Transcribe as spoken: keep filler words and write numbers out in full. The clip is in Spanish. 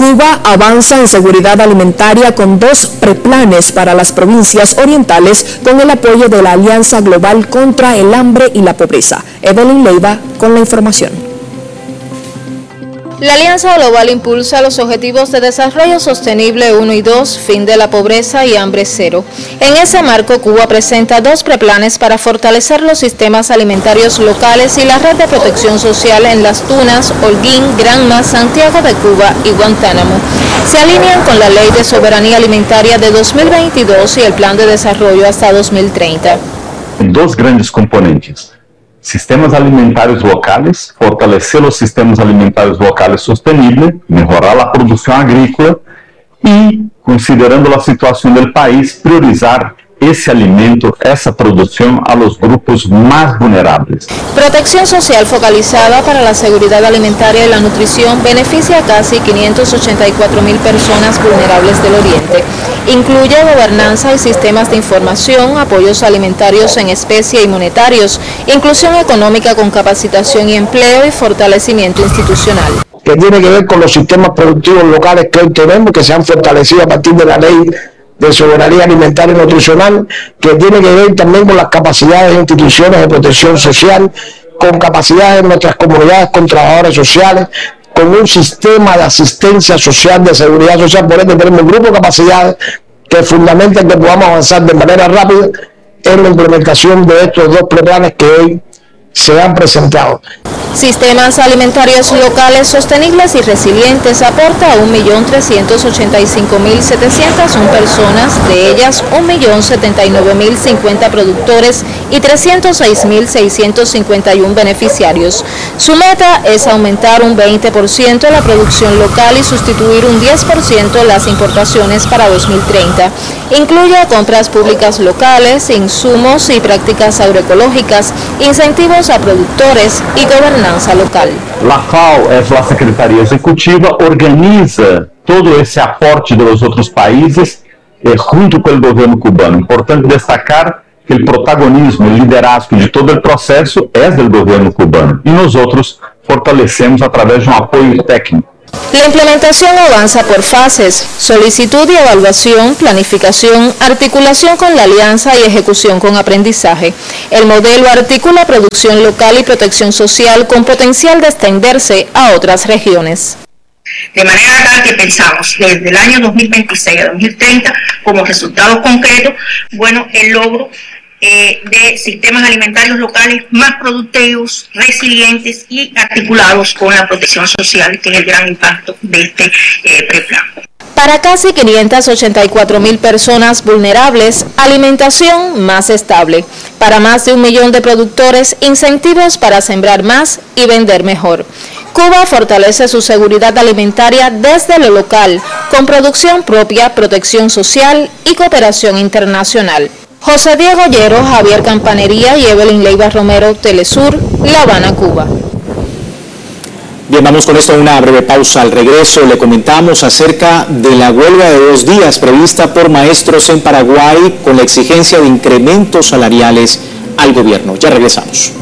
Cuba avanza en seguridad alimentaria con dos preplanes para las provincias orientales con el apoyo de la Alianza Global contra el Hambre y la Pobreza. Evelyn Leiva con la información. La Alianza Global impulsa los Objetivos de Desarrollo Sostenible uno y dos, fin de la pobreza y hambre cero. En ese marco, Cuba presenta dos preplanes para fortalecer los sistemas alimentarios locales y la red de protección social en Las Tunas, Holguín, Granma, Santiago de Cuba y Guantánamo. Se alinean con la Ley de Soberanía Alimentaria de dos mil veintidós y el Plan de Desarrollo hasta dos mil treinta. Dos grandes componentes. Sistemas alimentarios locales, fortalecer los sistemas alimentarios locales sostenibles, mejorar la producción agrícola y, considerando la situación del país, priorizar ese alimento, esa producción a los grupos más vulnerables. Protección social focalizada para la seguridad alimentaria y la nutrición beneficia a casi quinientas ochenta y cuatro mil personas vulnerables del Oriente. Incluye gobernanza y sistemas de información, apoyos alimentarios en especie y monetarios, inclusión económica con capacitación y empleo y fortalecimiento institucional. Que tiene que ver con los sistemas productivos locales que hoy tenemos, que se han fortalecido a partir de la ley de soberanía alimentaria y nutricional, que tiene que ver también con las capacidades de instituciones de protección social, con capacidades de nuestras comunidades con trabajadores sociales, con un sistema de asistencia social, de seguridad social. Por ende tenemos un grupo de capacidades que fundamentan que podamos avanzar de manera rápida en la implementación de estos dos planes que hoy se han presentado. Sistemas alimentarios locales sostenibles y resilientes aporta a un millón trescientos ochenta y cinco mil setecientas una personas, de ellas un millón setenta y nueve mil cincuenta productores y trescientos seis mil seiscientos cincuenta y uno beneficiarios. Su meta es aumentar un veinte por ciento la producción local y sustituir un diez por ciento las importaciones para dos mil treinta. Incluye compras públicas locales, insumos y prácticas agroecológicas, incentivos a productores y gobernanza local. La FAO, es la Secretaría Ejecutiva, organiza todo ese aporte de los otros países eh, junto con el gobierno cubano. Importante destacar que el protagonismo, el liderazgo de todo el proceso es del gobierno cubano y nosotros fortalecemos a través de un apoyo técnico. La implementación avanza por fases: solicitud y evaluación, planificación, articulación con la alianza y ejecución con aprendizaje. El modelo articula producción local y protección social con potencial de extenderse a otras regiones. De manera tal que pensamos desde el año dos mil veintiséis a dos mil treinta como resultados concretos, bueno, el logro Eh, de sistemas alimentarios locales más productivos, resilientes y articulados con la protección social, que es el gran impacto de este eh, preplan. Para casi quinientas ochenta y cuatro mil personas vulnerables, alimentación más estable. Para más de un millón de productores, incentivos para sembrar más y vender mejor. Cuba fortalece su seguridad alimentaria desde lo local, con producción propia, protección social y cooperación internacional. José Diego Llero, Javier Campanería y Evelyn Leiva Romero, Telesur, La Habana, Cuba. Bien, vamos con esto a una breve pausa. Al regreso le comentamos acerca de la huelga de dos días prevista por maestros en Paraguay con la exigencia de incrementos salariales al gobierno. Ya regresamos.